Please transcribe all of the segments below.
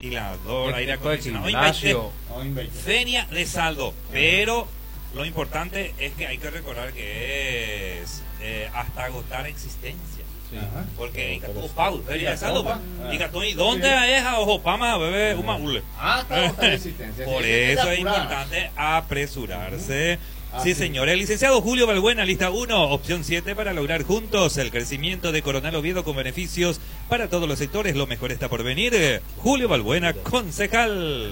ventilador, aire Equipo de acondicionado, gimnasio. feria de saldo. Pero lo importante es que hay que recordar que es hasta agotar existencia. Sí. Porque hay que todo pago, feria de saldo. ¿Y dónde es a Ojopama, bebé? Humaule. Hasta agotar existencia. Por eso es importante apresurarse. Sí, señor. El licenciado Julio Balbuena, lista 1, opción 7 para lograr juntos el crecimiento de Coronel Oviedo con beneficios para todos los sectores. Lo mejor está por venir. Julio Balbuena, concejal.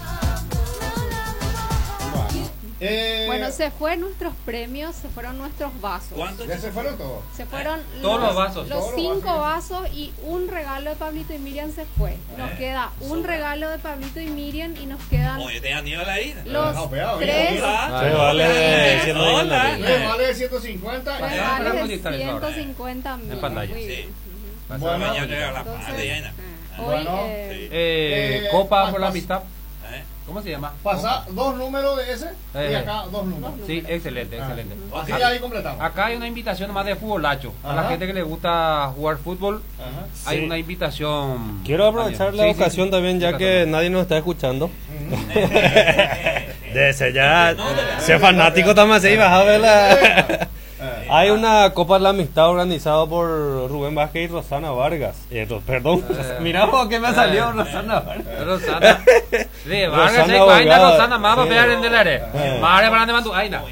Bueno, se fueron nuestros premios, se fueron nuestros vasos. ¿Cuántos? ¿Ya se fueron todos? Se fueron Todos los vasos. Los Todos los 5 vasos. vasos y un regalo de Pablito y Miriam se fue. Nos queda un regalo de Pablito y Miriam y nos quedan Oye, te Aníbal ahí. los Pegado, 3 Se vale de 150. Vale de 150. regales de Ahora. 150 mil. En pantalla. Muy Sí. bien. Bueno, Mañana llega la Entonces, madre, Yaina. Hoy, Bueno, Copa por la pas- amistad. ¿Eh? ¿Cómo se llama? Pasa 2 números de ese y acá 2 números. Sí, excelente, excelente. Así que ahí completamos. Acá hay una invitación más de futbolacho. A la Ajá. gente que le gusta jugar fútbol, Ajá. hay Sí. una invitación. Quiero aprovechar la Sí, sí, ocasión sí. también, ya que Explícatelo. nadie nos está escuchando. De ser ya, ser fanático también se iba a ver la... Hay una Copa de la Amistad organizada por Rubén Vázquez y Rosana Vargas. Perdón, mira vos que me salió Rosana Vargas. Rosana. De Vargas, Rosana hay vaina, abogada. Rosana, más para Sí. pegar en el área. Madre para de mantu, aina.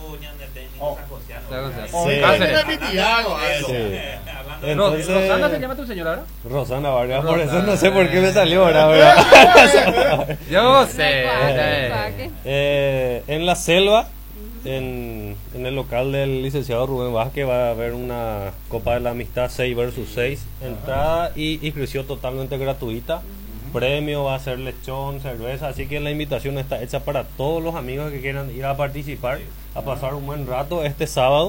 Hoy Sí. Cáceres. Pitiago, eso. Sí. Rosana se Entonces, llama tu señora ahora. Rosana Vargas, por eso Rosana. no sé por qué me salió ahora, ¿verdad? Yo sé. En la selva, en el local del licenciado Rubén Vázquez, va a haber una Copa de la Amistad 6 versus 6. Entrada y inscripción totalmente gratuita. Premio va a ser lechón, cerveza. Así que la invitación está hecha para todos los amigos que quieran ir a participar, a pasar un buen rato este sábado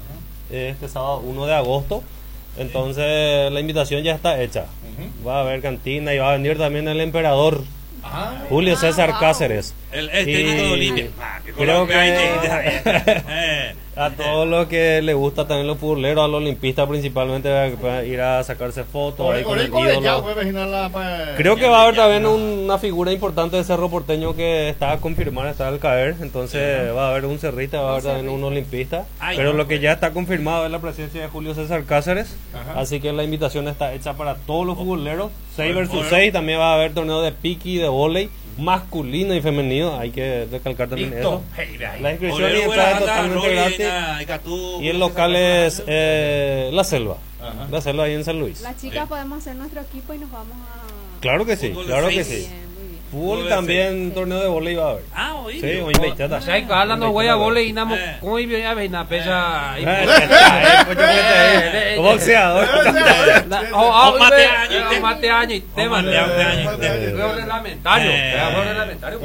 1 de agosto. Entonces la invitación ya está hecha. Va a haber cantina y va a venir también el emperador Julio César wow. Cáceres. El técnico de Olimpia. Creo que a todos los que les gusta también los futboleros, a los olimpistas principalmente, va a ir a sacarse fotos ahí con el ídolo. Creo que va a haber también una figura importante de Cerro Porteño que está a confirmar, está al caer. Entonces va a haber un cerrita, va a haber también un olimpista. Ay, Pero no, lo que ya está confirmado es la presencia de Julio César Cáceres. Así que la invitación está hecha para todos los futboleros. 6 versus 6, también va a haber torneo de piqui, de vóley, masculino y femenino. Hay que recalcar también eso. La inscripción y entrada es totalmente gratis. Y el local es La Selva. La Selva ahí en San Luis. Las chicas podemos hacer nuestro equipo y nos vamos a... Claro que sí, Fútbol de claro que seis. sí. Bien, muy bien. Fútbol Fútbol también, sí. torneo de vóley va a haber. Ah, oí. Sí, hoy invitata. Ya hay que hablando voy a vole y namo. ¿Cómo iba a ver una pesa? Boxeador. Mate año y tema. Reglamentario. Reglamentario.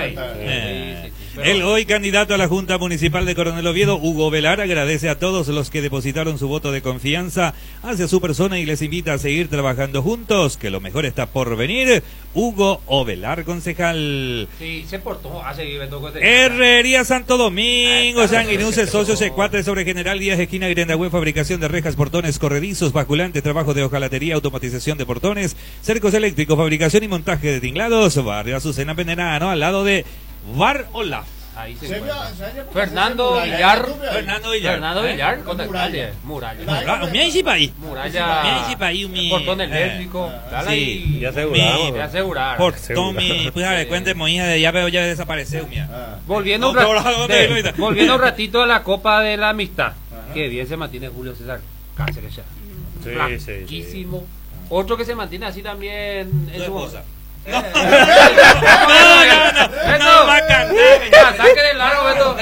El hoy candidato a la Junta Municipal de Coronel Oviedo, Hugo Velar, agradece a todos los que depositaron su voto de confianza hacia su persona y les invita a seguir trabajando juntos, que lo mejor está por venir. Hugo Ovelar, concejal. Sí, se portó a seguir viendo cosas. Herrería Santo Domingo, Sanguinuces, Socios C4 sobre General Díaz, esquina Grendagüe, fabricación de rejas, portones, corredizos, basculantes, trabajo de hojalatería, automatización de portones, cercos eléctricos, fabricación y montaje de tinglados, barrio Azucena Penenano, al lado de Bar Olaf. Ahí se encuentra. Fernando Villar. Fernando Villar, con alcalde. Muralla. Me hay país. Muralla. Portón eléctrico. Sí, Ya aseguramos. Ya asegurar. Portón, mi, pues a ver, cuente, moña de ya veo ya desapareció, mía. Volviendo un ratito a la Copa de la Amistad. Que bien se mantiene Julio César Cáceres ya. Flaquísimo. Otro que se mantiene así también Tu esposa. No, No va a cantar. ya, saque de largo, Beto.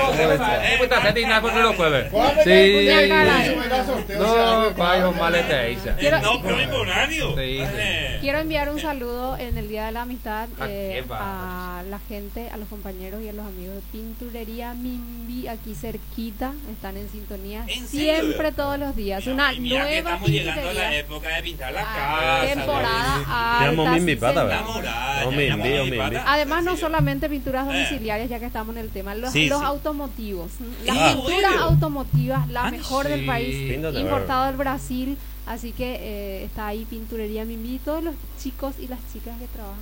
Sí. No, vaya, malete esa. No, pero es horario. Quiero enviar un saludo en el Día de la Amistad ¿A quién va? a la gente, a los compañeros y a los amigos de Pinturería Mimbi, aquí cerquita, están en sintonía ¿En serio? siempre, todos los días. Una Mira que nueva estamos llegando a la pinturería. época de pintar la casa. Temporada Llamo alta, Mimbi sí, Pata, señor. ¿verdad? Enamorada, No, ya, Mimbi, ya, Mimbi. pata. Además, no solamente pinturas domiciliarias, ya que estamos en el tema, los Sí, sí. automotivos. Las Ah, pinturas bueno. automotivas, la Ah, mejor del sí. país, Píntate, importado del Brasil. Así que está ahí Pinturería Mimbi, todos los chicos y las chicas que trabajan